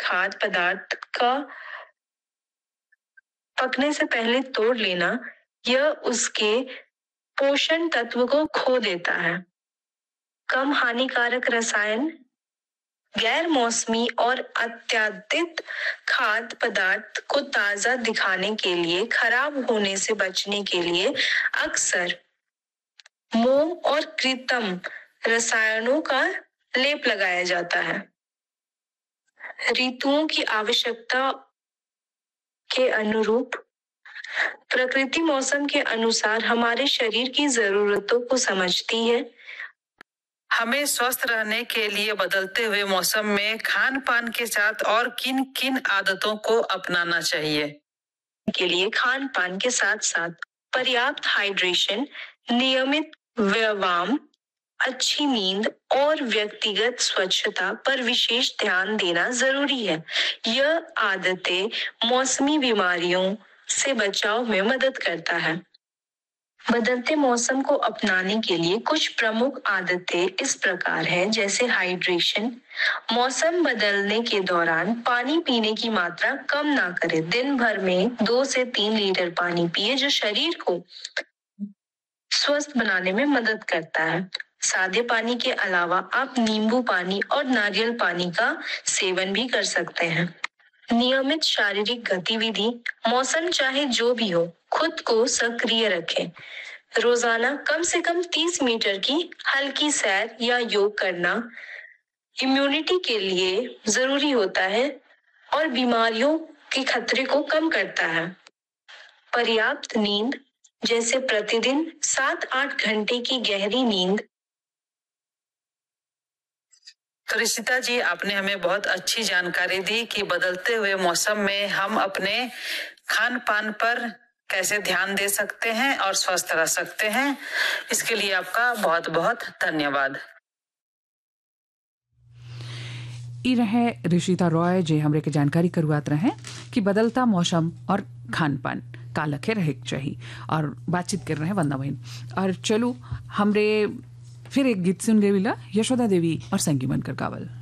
खाद्य पदार्थ का पकने से पहले तोड़ लेना, यह उसके पोषण तत्व को खो देता है। कम हानिकारक रसायन, गैर मौसमी और अत्यधिक खाद्य पदार्थ को ताजा दिखाने के लिए, खराब होने से बचने के लिए अक्सर मोम और कृत्रिम रसायनों का लेप लगाया जाता है। ऋतुओं की आवश्यकता के अनुरूप प्रकृति मौसम के अनुसार हमारे शरीर की जरूरतों को समझती है। हमें स्वस्थ रहने के लिए बदलते हुए मौसम में खान पान के साथ और किन किन आदतों को अपनाना चाहिए? के लिए खान पान के साथ साथ पर्याप्त हाइड्रेशन, नियमित व्यायाम, अच्छी नींद और व्यक्तिगत स्वच्छता पर विशेष ध्यान देना जरूरी है। यह आदतें मौसमी बीमारियों से बचाव में मदद करता है। बदलते मौसम को अपनाने के लिए कुछ प्रमुख आदतें इस प्रकार हैं, जैसे हाइड्रेशन। मौसम बदलने के दौरान पानी पीने की मात्रा कम ना करें। दिन भर में 2 से 3 लीटर पानी पिए, जो शरीर को स्वस्थ बनाने में मदद करता है। सादे पानी के अलावा आप नींबू पानी और नारियल पानी का सेवन भी कर सकते हैं। नियमित शारीरिक गतिविधि, मौसम चाहे जो भी हो, खुद को सक्रिय रखें। रोजाना कम से कम 30 मीटर की हल्की सैर या योग करना इम्यूनिटी के लिए जरूरी होता है और बीमारियों के खतरे को कम करता है। पर्याप्त नींद, जैसे प्रतिदिन 7-8 घंटे की गहरी नींद। तो रिशिता जी, आपने हमें बहुत अच्छी जानकारी दी कि बदलते हुए मौसम में हम अपने खान पान पर कैसे ध्यान दे सकते हैं और स्वस्थ रह सकते हैं। इसके लिए आपका बहुत बहुत धन्यवाद। ई रहे ऋषिता रॉय जे हमरे के जानकारी करवात रहे कि बदलता मौसम और खान पान का लखे रहे चाहिए, और बातचीत कर रहे हैं वंदा बहन। और चलो हमरे फिर एक गीत सुन गए, यशोदा देवी और संगी मनकर गावल।